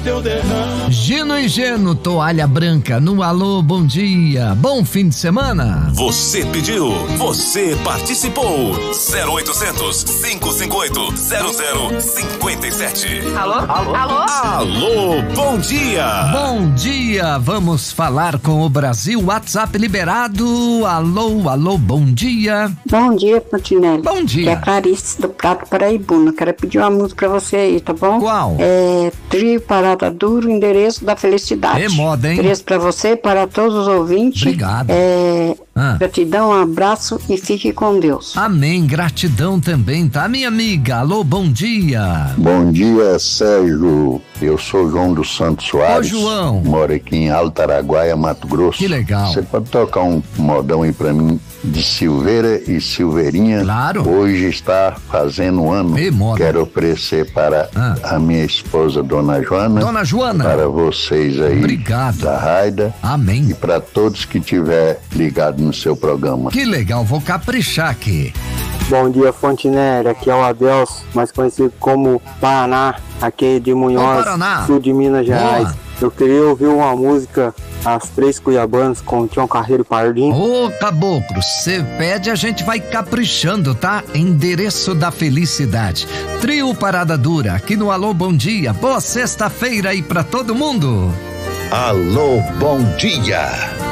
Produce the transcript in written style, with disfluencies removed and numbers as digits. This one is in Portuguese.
teu derrame. Gino e Geno, toalha branca, no alô, bom dia, bom fim de semana. Você pediu, você participou. 0800 558 0057. Alô? Alô? Alô? Alô, bom dia. Bom dia, vamos falar com o Brasil, WhatsApp liberado. Alô, alô, bom dia. Bom dia, Pontinelli. Bom dia. Que é a Clarice do Prato Paraibuna. Quero pedir uma música pra você aí, tá bom? Qual? Trio Parada Dura, Endereço da Felicidade. É moda, hein? Endereço pra você, para todos os ouvintes. Obrigado. Gratidão, um abraço e fique com Deus. Amém, gratidão também, tá, minha amiga? Alô, bom dia. Bom dia, Sérgio. Eu sou João dos Santos Soares. Ô, João. Moro aqui em Alto Araguaia, Mato Grosso. Que legal. Você pode tocar um modão aí pra mim de Silveira e Silveirinha? Claro. Hoje está fazendo um ano. Quero oferecer para a minha esposa, Dona Joana. Dona Joana. Para vocês aí. Obrigado. Da Raida. Amém. E para todos que tiver ligado no seu programa. Que legal, vou caprichar aqui. Bom dia, Fontinelli, aqui é o Adelso, mais conhecido como Paraná, aqui de Munhoz, sul de Minas Gerais. Boa. Eu queria ouvir uma música, As Três Cuiabanas, com Tião Carreiro e Pardinho. Ô, caboclo, você pede, a gente vai caprichando, tá? Endereço da Felicidade. Trio Parada Dura, aqui no Alô, bom dia. Boa sexta-feira aí pra todo mundo. Alô, bom dia.